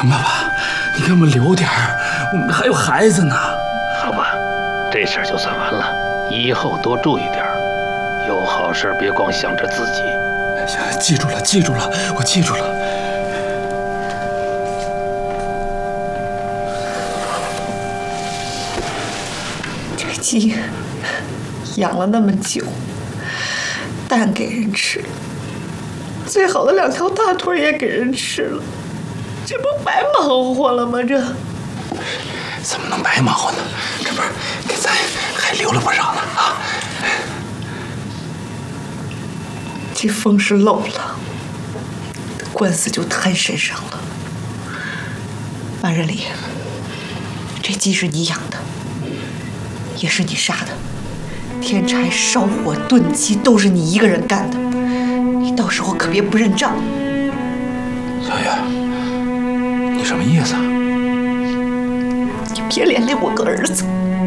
行了吧，你给我们留点儿，我们还有孩子呢。 好吧，这事儿就算完了，以后多注意点儿，有好事别光想着自己。 行，记住了，记住了，我记住了。 这鸡养了那么久，蛋给人吃了，最好的2条大腿也给人吃了，这不白忙活了吗？这怎么能白忙活呢？这不是给咱还留了不少呢啊！ 这风是漏了，官司就摊身上了。马仁礼，这鸡是你养的，也是你杀的，添柴烧火炖鸡都是你一个人干的，你到时候可别不认账。 小月，你什么意思啊？ 你别连累我个儿子。